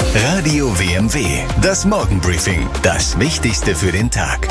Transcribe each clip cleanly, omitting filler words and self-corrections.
Radio WMW, das Morgenbriefing, das Wichtigste für den Tag.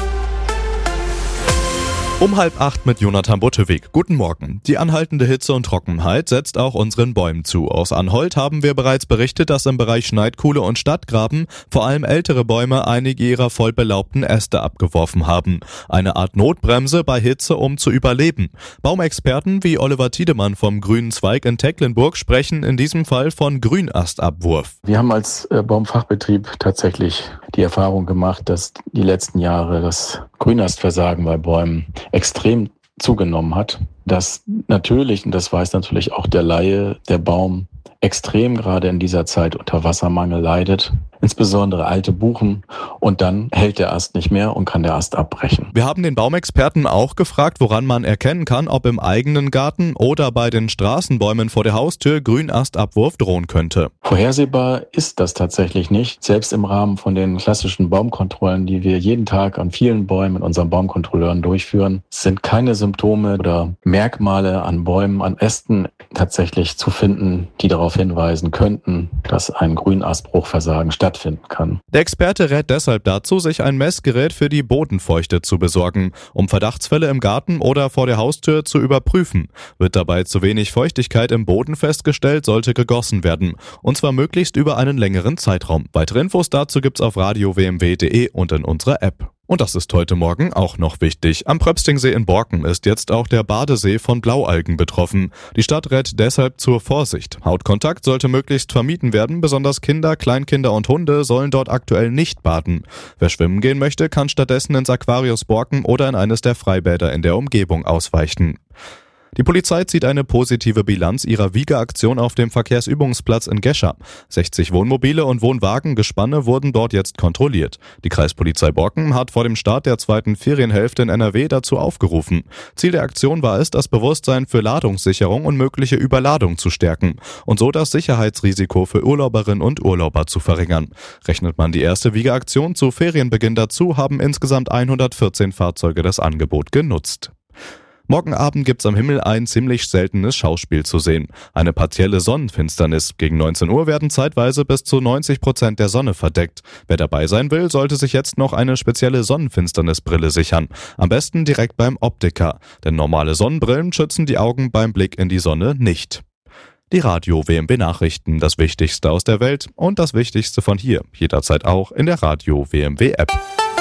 Um 7:30 mit Jonathan Butteweg. Guten Morgen. Die anhaltende Hitze und Trockenheit setzt auch unseren Bäumen zu. Aus Anholt haben wir bereits berichtet, dass im Bereich Schneidkuhle und Stadtgraben vor allem ältere Bäume einige ihrer voll belaubten Äste abgeworfen haben. Eine Art Notbremse bei Hitze, um zu überleben. Baumexperten wie Oliver Tiedemann vom Grünen Zweig in Tecklenburg sprechen in diesem Fall von Grünastabwurf. Wir haben als Baumfachbetrieb tatsächlich die Erfahrung gemacht, dass die letzten Jahre das Grünastversagen bei Bäumen extrem zugenommen hat. Dass natürlich, und das weiß natürlich auch der Laie, der Baum extrem gerade in dieser Zeit unter Wassermangel leidet. Insbesondere alte Buchen, und dann hält der Ast nicht mehr und kann der Ast abbrechen. Wir haben den Baumexperten auch gefragt, woran man erkennen kann, ob im eigenen Garten oder bei den Straßenbäumen vor der Haustür Grünastabwurf drohen könnte. Vorhersehbar ist das tatsächlich nicht. Selbst im Rahmen von den klassischen Baumkontrollen, die wir jeden Tag an vielen Bäumen mit unseren Baumkontrolleuren durchführen, sind keine Symptome oder Merkmale an Bäumen, an Ästen tatsächlich zu finden, die darauf hinweisen könnten, dass ein Grünastbruchversagen stattfinden kann. Der Experte rät deshalb dazu, sich ein Messgerät für die Bodenfeuchte zu besorgen, um Verdachtsfälle im Garten oder vor der Haustür zu überprüfen. Wird dabei zu wenig Feuchtigkeit im Boden festgestellt, sollte gegossen werden. Und zwar möglichst über einen längeren Zeitraum. Weitere Infos dazu gibt's auf radiowmw.de und in unserer App. Und das ist heute Morgen auch noch wichtig. Am Pröpstingsee in Borken ist jetzt auch der Badesee von Blaualgen betroffen. Die Stadt rät deshalb zur Vorsicht. Hautkontakt sollte möglichst vermieden werden. Besonders Kinder, Kleinkinder und Hunde sollen dort aktuell nicht baden. Wer schwimmen gehen möchte, kann stattdessen ins Aquarius Borken oder in eines der Freibäder in der Umgebung ausweichen. Die Polizei zieht eine positive Bilanz ihrer Wiegeaktion auf dem Verkehrsübungsplatz in Gescher. 60 Wohnmobile und Wohnwagengespanne wurden dort jetzt kontrolliert. Die Kreispolizei Borken hat vor dem Start der zweiten Ferienhälfte in NRW dazu aufgerufen. Ziel der Aktion war es, das Bewusstsein für Ladungssicherung und mögliche Überladung zu stärken und so das Sicherheitsrisiko für Urlauberinnen und Urlauber zu verringern. Rechnet man die erste Wiegeaktion zu Ferienbeginn dazu, haben insgesamt 114 Fahrzeuge das Angebot genutzt. Morgen Abend gibt's am Himmel ein ziemlich seltenes Schauspiel zu sehen. Eine partielle Sonnenfinsternis. Gegen 19 Uhr werden zeitweise bis zu 90% der Sonne verdeckt. Wer dabei sein will, sollte sich jetzt noch eine spezielle Sonnenfinsternisbrille sichern. Am besten direkt beim Optiker. Denn normale Sonnenbrillen schützen die Augen beim Blick in die Sonne nicht. Die Radio WMW Nachrichten, das Wichtigste aus der Welt und das Wichtigste von hier. Jederzeit auch in der Radio WMW App.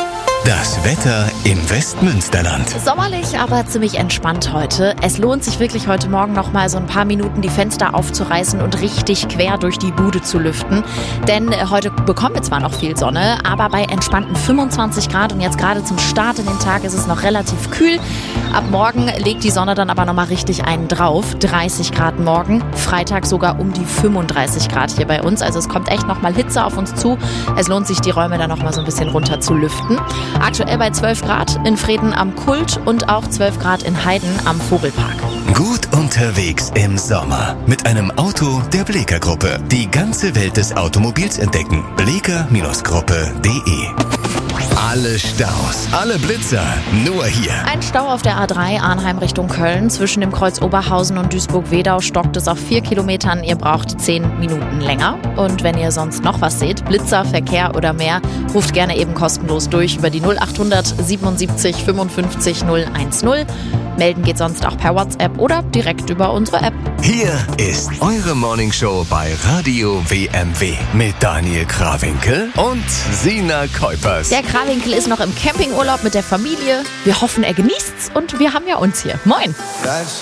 Das Wetter im Westmünsterland. Sommerlich, aber ziemlich entspannt heute. Es lohnt sich wirklich heute Morgen noch mal so ein paar Minuten die Fenster aufzureißen und richtig quer durch die Bude zu lüften. Denn heute bekommen wir zwar noch viel Sonne, aber bei entspannten 25 Grad und jetzt gerade zum Start in den Tag ist es noch relativ kühl. Ab morgen legt die Sonne dann aber noch mal richtig einen drauf. 30 Grad morgen, Freitag sogar um die 35 Grad hier bei uns. Also es kommt echt noch mal Hitze auf uns zu. Es lohnt sich, die Räume dann noch mal so ein bisschen runter zu lüften. Aktuell bei 12 Grad in Vreden am Kult und auch 12 Grad in Heiden am Vogelpark. Gut unterwegs im Sommer mit einem Auto der Bleeker Gruppe. Die ganze Welt des Automobils entdecken. bleeker-gruppe.de. Alle Staus, alle Blitzer, nur hier. Ein Stau auf der A3 Arnheim Richtung Köln. Zwischen dem Kreuz Oberhausen und Duisburg-Wedau stockt es auf 4 Kilometern. Ihr braucht 10 Minuten länger. Und wenn ihr sonst noch was seht, Blitzer, Verkehr oder mehr, ruft gerne eben kostenlos durch über die 0800 77 55 010. Melden geht sonst auch per WhatsApp oder direkt über unsere App. Hier ist eure Morningshow bei Radio WMW mit Daniel Krawinkel und Sina Kuipers. Der Krawinkel ist noch im Campingurlaub mit der Familie. Wir hoffen, er genießt's und wir haben ja uns hier. Moin!